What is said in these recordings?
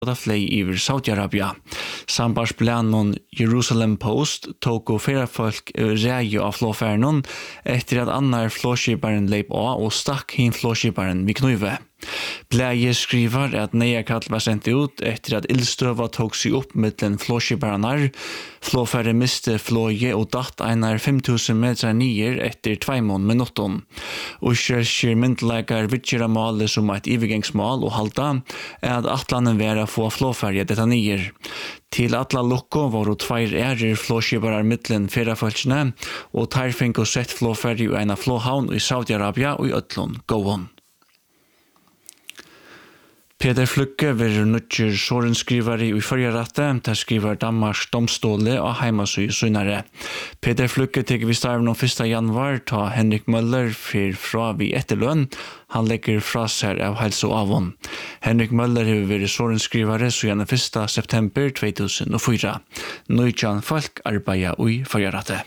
da flei iver Saudi-Arabia. Sambarsplanen Jerusalem Post tok og ferrafolk reie av flåfærnen etter at annar flåskiparen leip av og stakk hin flåskiparen vid knuive. Blæje skriver at nejakall var sendt ut etter at ildstøva tok seg opp mittlen flåskiparanar. Flåfære miste flåje og datt einar 5000 meter nier etter 2 minutter. Uskerskir myndleikar vidgjera målet som et ivergengsmål og halda er at atlanen vera få flåfærje detta nier. Til atla lukko var 2 ærer flåskiparar mittlen ferrafølsene og tar fengt sett flåfærje i eina flåhavn i Saudi-Arabia og i Øtlund gåon. Peter Flykke var nødger sorenskrivare i førjeratte, der skriver Danmarks domstole og heimasøy sunnare. Peter Flykke teker vi starven om 1. januar, ta Henrik Møller fyr fra vi etterlønn. Han legger fra seg av helse og avånd. Henrik Møller har vært sorenskrivare siden 1. september 2004. Nøytjan folk arbeider i førjeratte.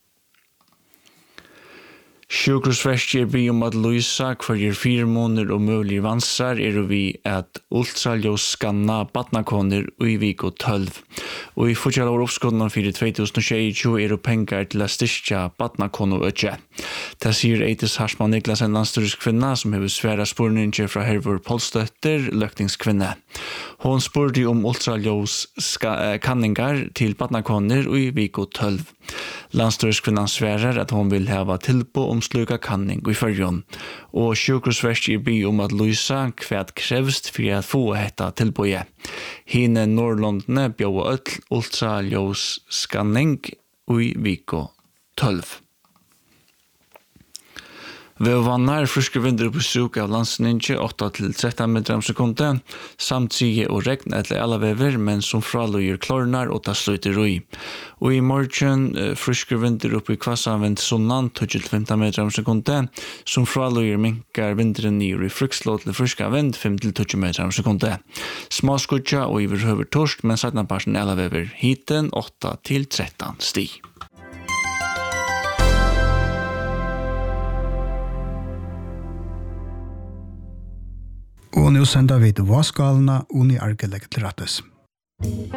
Sjukhusverket er by om at Louisa hver 4 måneder og mulig vansar vi at ultraljós skanna badnakoner i viko 12. Og i fortsatt år oppskådene for 2022 pengar til å styrke badnakoner og øtje. Det sier Eitis Harsman Niklasen, landstyrskvinna, som har svære spurninger fra Hervor Polstøtter, løktingskvinne. Hon spurte om ultraljós kanningar til badnakoner i viko 12. Landstyrskvinnan sverar at hon vil hava tilbo om sluka kanning i fyrjon, og sjukhusverket er by om at Louisa kvært krevst for at få hetta tilboje. Hine Norrlondene bjåa öll ultraljós skanning i viko 12. Vevannar friske vinter på suk av landsninje 8-13 meter sekunde, samtidig og regn etter alle vever, men som fraløyer klornar og ta slutter ui. Og i morgen friske vinter oppe i kvassavendt sunnan 12-15 meter sekunde, som fraløyer minkar vinteren nir i frykslå til friske vind 5-20 meter sekunde. Småskudja og iver høver torsk, men satnaparsen alle vever hiten 8-13 sti. Og nå sender vi til Vaskalene, og ni arkelegger til rettes.